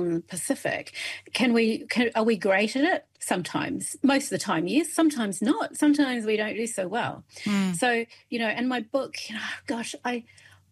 on the Pacific. Are we great at it? Sometimes. Most of the time, yes. Sometimes not. Sometimes we don't do so well. So, in my book, gosh, I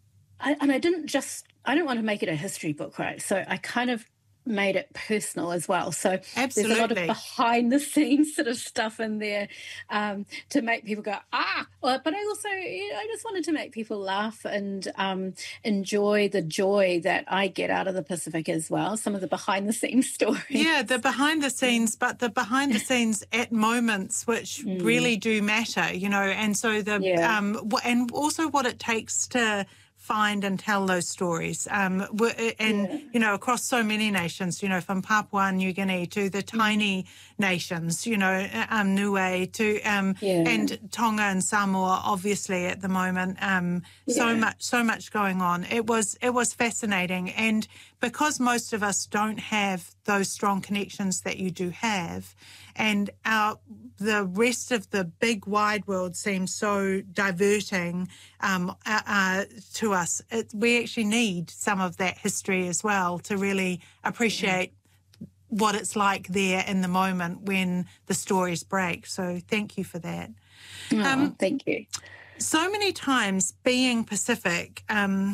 don't want to make it a history book, right? So I kind of made it personal as well. So Absolutely. There's a lot of behind the scenes sort of stuff in there to make people go, but I also, I just wanted to make people laugh and enjoy the joy that I get out of the Pacific as well. Some of the behind the scenes stories. Yeah, the behind the scenes, but the behind the scenes at moments which really do matter, and so and also what it takes to find and tell those stories. Across so many nations, from Papua New Guinea to the tiny nations, Niue to and Tonga and Samoa, obviously at the moment. So much going on. It was fascinating, and because most of us don't have those strong connections that you do have, and the rest of the big wide world seems so diverting to us. We actually need some of that history as well to really appreciate what it's like there in the moment when the stories break. So thank you for that. Thank you. So many times being Pacific,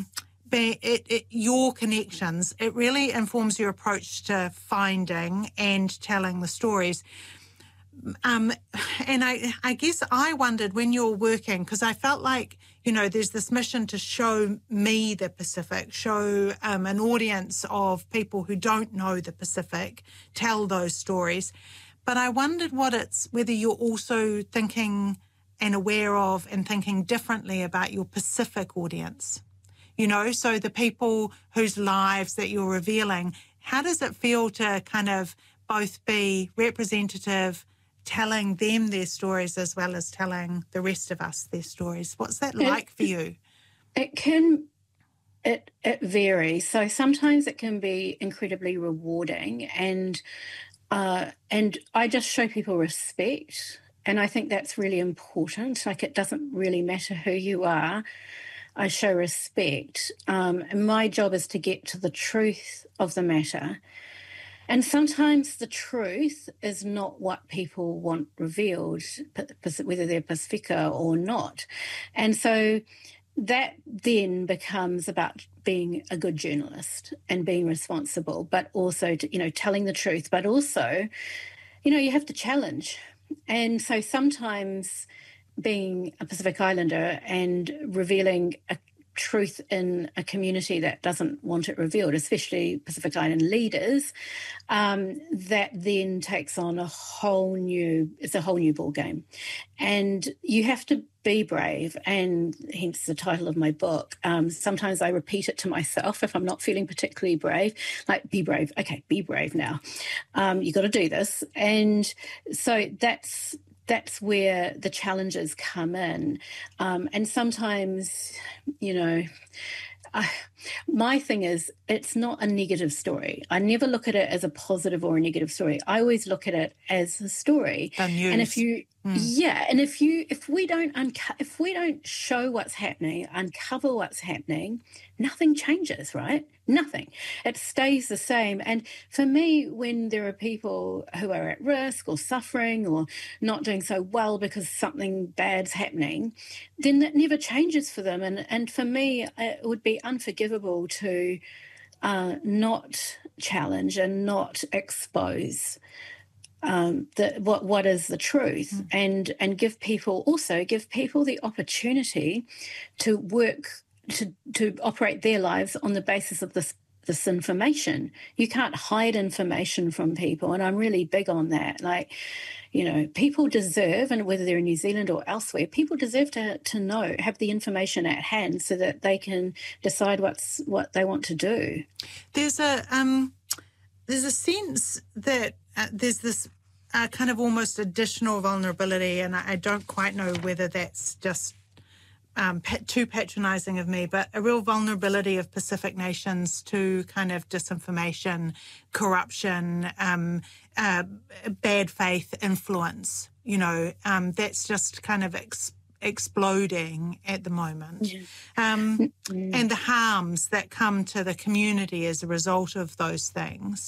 your connections, it really informs your approach to finding and telling the stories. And I guess I wondered when you're working, because I felt like, there's this mission to show me the Pacific, show an audience of people who don't know the Pacific, tell those stories. But I wondered whether you're also thinking and aware of and thinking differently about your Pacific audience. So the people whose lives that you're revealing, how does it feel to kind of both be representative, telling them their stories as well as telling the rest of us their stories? What's that like for you? It varies. So sometimes it can be incredibly rewarding, and I just show people respect, and I think that's really important. Like, it doesn't really matter who you are. I show respect. And my job is to get to the truth of the matter. And sometimes the truth is not what people want revealed, whether they're Pacifica or not. And so that then becomes about being a good journalist and being responsible, but also, telling the truth, but also, you have to challenge. And so sometimes being a Pacific Islander and revealing a truth in a community that doesn't want it revealed, especially Pacific Island leaders, that then takes on a whole new ball game. And you have to be brave, and hence the title of my book. Sometimes I repeat it to myself if I'm not feeling particularly brave, like, be brave. Okay, be brave now. You got to do this. And so that's where the challenges come in. And sometimes, my thing is, it's not a negative story. I never look at it as a positive or a negative story. I always look at it as a story. And if we don't show what's happening, uncover what's happening, nothing changes, right? Nothing. It stays the same. And for me, when there are people who are at risk or suffering or not doing so well because something bad's happening, then that never changes for them. And for me, it would be unforgivable to not challenge and not expose what is the truth, and give people the opportunity to work to operate their lives on the basis of this information. You can't hide information from people, and I'm really big on that. Like, people deserve, and whether they're in New Zealand or elsewhere, people deserve to know, have the information at hand so that they can decide what they want to do. There's a sense that there's this kind of almost additional vulnerability, and I don't quite know whether that's just too patronising of me, but a real vulnerability of Pacific nations to kind of disinformation, corruption, bad faith influence. That's just kind of exploding at the moment. And the harms that come to the community as a result of those things.